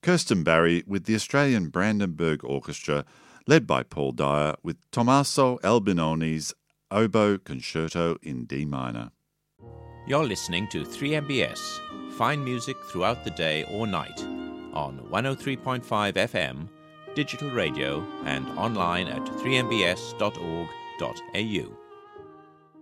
Kirsten Barry with the Australian Brandenburg Orchestra, led by Paul Dyer, with Tommaso Albinoni's Oboe Concerto in D minor. You're listening to 3MBS, fine music throughout the day or night, on 103.5 FM, digital radio, and online at 3mbs.org.au.